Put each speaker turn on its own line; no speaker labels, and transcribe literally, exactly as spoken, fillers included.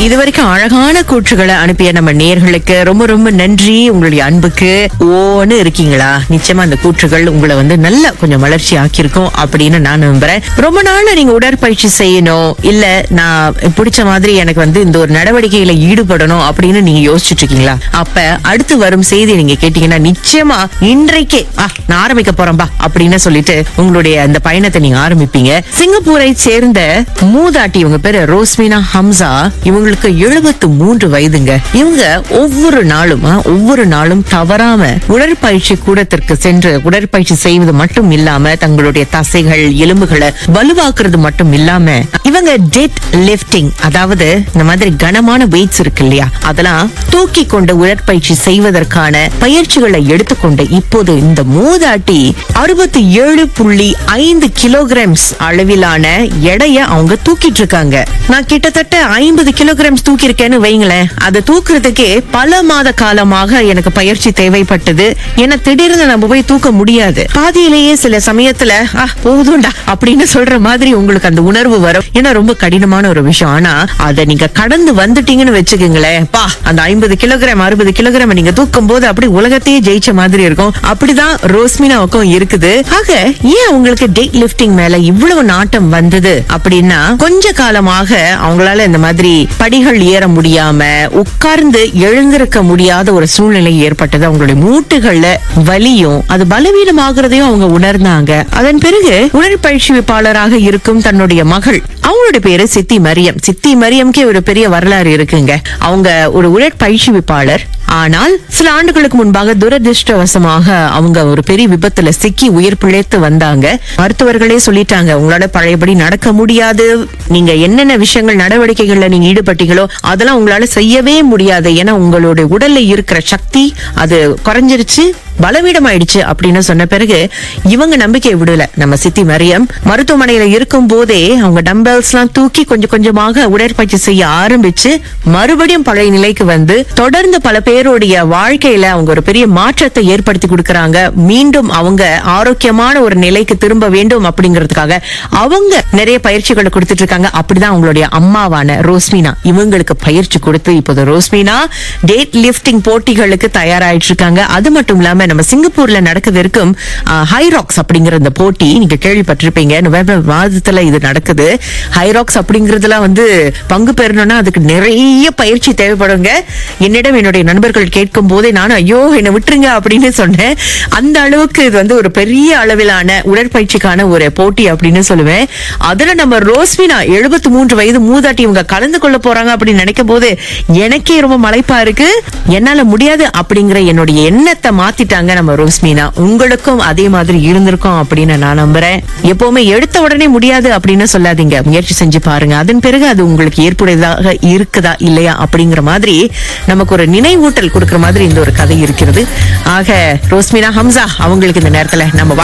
இதுவரைக்கும் அழகான கூற்றுகளை அனுப்பிய நம்ம நேயர்களுக்கு ரொம்ப ரொம்ப நன்றி. உங்களுடைய அன்புக்கு ஓன்னு இருக்கீங்களா? நிச்சயமா அந்த கூற்றுகள் உங்களை வந்து நல்ல கொஞ்சம் வளர்ச்சி ஆக்கியிருக்கும் அப்படின்னு நான் நம்புறேன். ரொம்ப நாள் நீங்க உடற்பயிற்சி செய்யணும், இல்ல நான் பிடிச்ச மாதிரி எனக்கு வந்து இந்த ஒரு நடவடிக்கையில ஈடுபடணும் அப்படின்னு நீங்க யோசிச்சுட்டு இருக்கீங்களா? அப்ப அடுத்து வரும் செய்தி நீங்க கேட்டீங்கன்னா நிச்சயமா இன்றைக்கே ஆ நான் ஆரம்பிக்க போறேன்பா அப்படின்னு சொல்லிட்டு உங்களுடைய அந்த பயணத்தை நீங்க ஆரம்பிப்பீங்க. சிங்கப்பூரை சேர்ந்த மூதாட்டி, இவங்க பேரு ரோஸ்மினா ஹம்சா. இவங்களுக்கு எழுபத்து மூன்று வயதுங்க. இவங்க ஒவ்வொரு நாளும் ஒவ்வொரு நாளும் தவறாம உடற்பயிற்சி கூடத்திற்கு சென்று உடற்பயிற்சி செய்வது மட்டும் இல்லாம தங்களுடைய தசைகள் எலும்புகளை வலுவாக்குறது மட்டும் இல்லாம இவங்க டெட் லிஃப்டிங், அதாவது இந்த மாதிரி கனமான வெயிட்ஸ் இருக்கு இல்லையா, அதெல்லாம் தூக்கி கொண்டு உடற்பயிற்சி செய்வதற்கான பயிற்சிகளை எடுத்துக்கொண்டு இப்போது இந்த மூதாட்டி அறுபத்தி ஏழு புள்ளி ஐந்து கிலோகிராம்ஸ் அளவிலான எடைய அவங்க தூக்கிட்டு இருக்காங்க. நான் கிட்டத்தட்ட ஐம்பது கிலோகிராம்ஸ் தூக்கி இருக்கேன்னு வைங்களேன். அதை தூக்குறதுக்கே பல மாத காலமாக எனக்கு பயிற்சி தேவைப்பட்டது. ஏன்னா திடீர்னு நம்ம போய் தூக்க முடியாது. பாதியிலேயே சில சமயத்துல ஆ போதும்டா அப்படின்னு சொல்ற மாதிரி உங்களுக்கு அந்த உணர்வு வரும். ஏன்னா ரொம்ப கடினமான ஒரு விஷயம். ஆனா அதை நீங்க கடந்து வந்துட்டீங்கன்னு வச்சுக்கோங்களேன், பா அந்த ஐம்பது கிலோகிராம் அறுபது கிலோகிராம் நீங்க தூக்கும் போது அப்படி உலகத்தையே ஜெயிச்ச மாதிரி இருக்கும். அப்படிதான் ரோஸ்மினாவுக்கும் இருக்குது. ஆக ஏன் உங்களுக்கு டெட் லிஃப்டிங் மேல இவ்வளவு நாட்டம் வந்தது அப்படின்னா, கொஞ்ச காலமாக அவங்களால இந்த மாதிரி படிகள் ஏற முடியாம உட்கார்ந்து எழுந்திருக்க முடியாத ஒரு சூழ்நிலை ஏற்பட்டது. அவங்களுடைய மூட்டுகள்ல வலியும் அது பலவீனமாகிறதையும் அவங்க உணர்ந்தாங்க. அதன் பிறகு உடற்பயிற்சிப்பாளராக இருக்கும் தன்னுடைய மகள், அவங்களுடைய பேரு சித்தி மரியம். சித்தி மரியம்கே ஒரு பெரிய வரலாறு இருக்குங்க. அவங்க ஒரு உடற்பயிற்சிப்பாளர். ஆனால் சில ஆண்டுகளுக்கு முன்பாக துரதிருஷ்டவசமாக அவங்க ஒரு பெரிய விபத்துல சிக்கி உயிர் பிழைத்து வந்தாங்க. மருத்துவர்களே சொல்லிட்டாங்க, உங்களால பழையபடி நடக்க முடியாது, நீங்க என்னென்ன விஷயங்கள் நடவடிக்கைகள்ல நீங்க ஈடுபட்டீங்களோ அதெல்லாம் உங்களால செய்யவே முடியாது. ஏன்னா உங்களுடைய உடல்ல இருக்கிற சக்தி அது குறைஞ்சிருச்சு, பலவீனம் ஆயிடுச்சு அப்படின்னு சொன்ன பிறகு இவங்க நம்பிக்கை விடல. நம்ம சித்தி மரியம் மருத்துவமனையில இருக்கும் போதே அவங்க டம்பல்ஸ் எல்லாம் தூக்கி கொஞ்சம் கொஞ்சமாக உடற்பயிற்சி செய்ய ஆரம்பிச்சு மறுபடியும் பழைய நிலைக்கு வந்து தொடர்ந்து பல பேருடைய வாழ்க்கையில அவங்க ஒரு பெரிய மாற்றத்தை ஏற்படுத்தி கொடுக்கறாங்க. மீண்டும் அவங்க ஆரோக்கியமான ஒரு நிலைக்கு திரும்ப வேண்டும் அப்படிங்கறதுக்காக அவங்க நிறைய பயிற்சிகளை கொடுத்துட்டு இருக்காங்க. அப்படிதான் அவங்களுடைய அம்மாவான ரோஸ்மினா இவங்களுக்கு பயிற்சி கொடுத்து இப்போது ரோஸ்மினா டேட் லிஃப்டிங் போட்டிகளுக்கு தயாராயிட்டு இருக்காங்க. அது மட்டும் இல்லாம நம்ம சிங்கப்பூர்ல நடக்குது இருக்கும் ஹைராக்ஸ் அப்படிங்கிற இந்த போட்டி நீங்க கேள்விப்பட்டிருப்பீங்க. நவம்பர் மாதத்துல இது நடக்குது. ஹைராக்ஸ் அப்படிங்கறதுல வந்து பங்கு பெறணும்னா அதுக்கு நிறைய பயிற்சி தேவைப்படுங்க. என்னிடம் என்னுடைய நண்பர்கள் கேட்கும் போதே நானும் ஐயோ என்ன விட்டுருங்க அப்படின்னு சொன்னேன். அந்த அளவுக்கு இது வந்து ஒரு பெரிய அளவிலான உடற்பயிற்சிக்கான ஒரு போட்டி அப்படின்னு சொல்லுவேன். அதுல நம்ம ரோஸ்மினா எழுபத்தி மூன்று வயது மூதாட்டி இவங்க கலந்து கொள்ள போறாங்க அப்படின்னு நினைக்கும் போது எனக்கே ரொம்ப மலைப்பா இருக்கு. என்னால முடியாது அப்படிங்கிற என்னுடைய எண்ணத்தை மாத்திட்டாங்க நம்ம ரோஸ்மினா. உங்களுக்கும் அதே மாதிரி இருந்திருக்கும் அப்படின்னு நான் நம்புறேன். எப்பவுமே எடுத்த உடனே முடியாது அப்படின்னு சொல்லாதீங்க, முயற்சி செஞ்சு பாருங்க. அதன் பிறகு அது உங்களுக்கு ஏற்புடையதாக இருக்குதா இல்லையா அப்படிங்கிற மாதிரி நமக்கு ஒரு நினைவூட்டல் கொடுக்கிற மாதிரி இந்த ஒரு கதை இருக்கிறது. ஆக ரோஸ்மினா ஹம்சா அவங்களுக்கு இந்த நேரத்துல நம்ம